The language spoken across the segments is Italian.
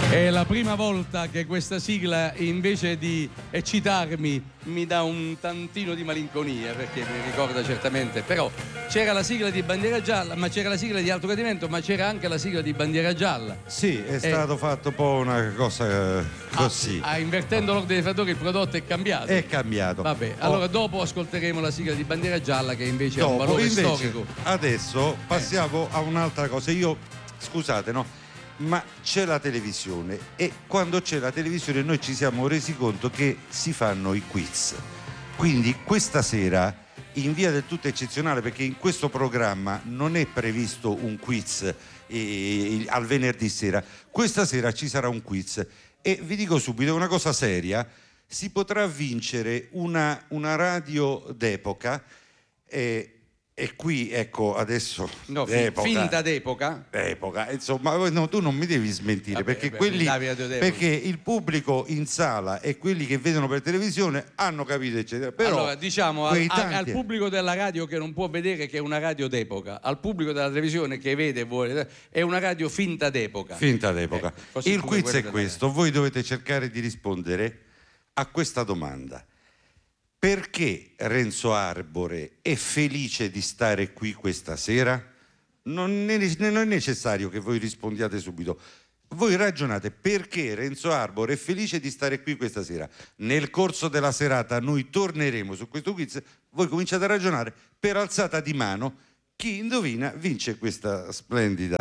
È la prima volta che questa sigla, invece di eccitarmi, mi dà un tantino di malinconia, perché mi ricorda certamente. Però c'era la sigla di Bandiera Gialla, ma c'era la sigla di Alto Gradimento, ma c'era anche la sigla di Bandiera Gialla. Sì, è stato fatto un po' una cosa così. Invertendo l'ordine dei fattori, il prodotto è cambiato. È cambiato. Vabbè, allora dopo ascolteremo la sigla di Bandiera Gialla, che invece ha un valore storico. Adesso passiamo a un'altra cosa. Scusate, no? Ma c'è la televisione e quando c'è la televisione noi ci siamo resi conto che si fanno i quiz. Quindi questa sera, in via del tutto eccezionale, perché in questo programma non è previsto un quiz al venerdì sera, questa sera ci sarà un quiz e vi dico subito una cosa seria: si potrà vincere una radio d'epoca. E qui, ecco, adesso... No, finta d'epoca? Epoca, insomma, no, tu non mi devi smentire. Vabbè, perché il pubblico in sala e quelli che vedono per televisione hanno capito, eccetera. Però allora, diciamo, al pubblico della radio che non può vedere che è una radio d'epoca, al pubblico della televisione che vede e vuole, è una radio finta d'epoca. Finta d'epoca. Il quiz è questo: voi dovete cercare di rispondere a questa domanda. Perché Renzo Arbore è felice di stare qui questa sera? Non è necessario che voi rispondiate subito. Voi ragionate perché Renzo Arbore è felice di stare qui questa sera. Nel corso della serata noi torneremo su questo quiz. Voi cominciate a ragionare per alzata di mano. Chi indovina vince questa splendida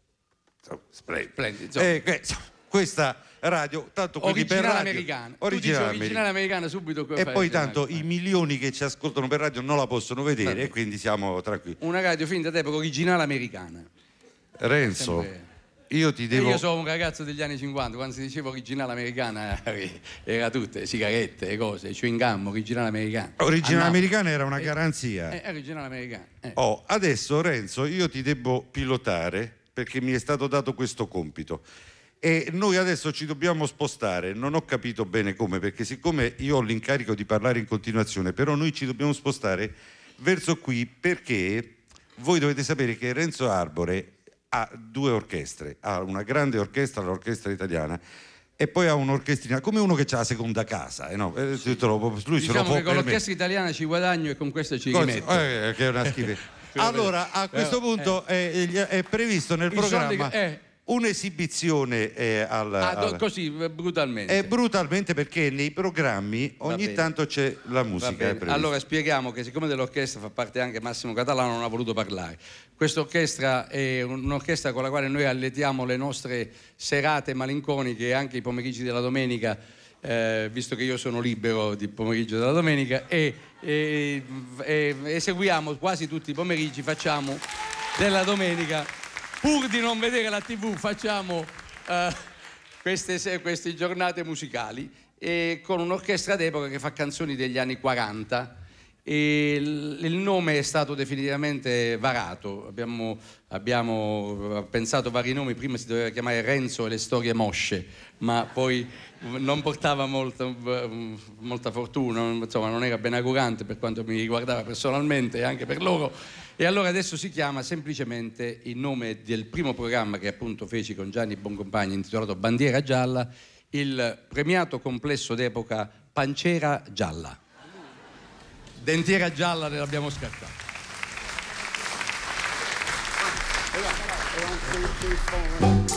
questa radio, tanto quelli per radio americana. Originale americana subito. E poi tanto i milioni che ci ascoltano per radio non la possono vedere, e quindi siamo tranquilli. Una radio finta d'epoca, originale americana. Renzo, io sono un ragazzo degli anni 50, quando si diceva originale americana era tutte sigarette, cose, chewing gum, originale americana. Originale americana era una garanzia. Originale americana. Adesso Renzo, io ti devo pilotare perché mi è stato dato questo compito. E noi adesso ci dobbiamo spostare, non ho capito bene come, perché siccome io ho l'incarico di parlare in continuazione, però noi ci dobbiamo spostare verso qui, perché voi dovete sapere che Renzo Arbore ha due orchestre, ha una grande orchestra, l'orchestra italiana, e poi ha un'orchestrina, come uno che ha la seconda casa, no? Lui diciamo se lo può che con l'orchestra italiana ci guadagno e con questa ci rimetto. Che è una schifezza. Allora, a questo punto è previsto nel programma un'esibizione così brutalmente. Brutalmente, perché nei programmi ogni tanto c'è la musica. Allora spieghiamo che siccome dell'orchestra fa parte anche Massimo Catalano, non ha voluto parlare. Questa orchestra è un'orchestra con la quale noi alletiamo le nostre serate malinconiche e anche i pomeriggi della domenica, visto che io sono libero di pomeriggio della domenica, e eseguiamo quasi tutti i pomeriggi, facciamo della domenica. Pur di non vedere la TV, facciamo queste giornate musicali con un'orchestra d'epoca che fa canzoni degli anni 40. E il nome è stato definitivamente varato. Abbiamo pensato vari nomi. Prima si doveva chiamare Renzo e le storie mosce, ma poi non portava molta fortuna, insomma non era benaugurante per quanto mi riguardava personalmente e anche per loro. E allora adesso si chiama semplicemente, il nome del primo programma che appunto feci con Gianni Boncompagni, intitolato Bandiera Gialla, il premiato complesso d'epoca Pancera Gialla. Dentiera gialla l'abbiamo scartata.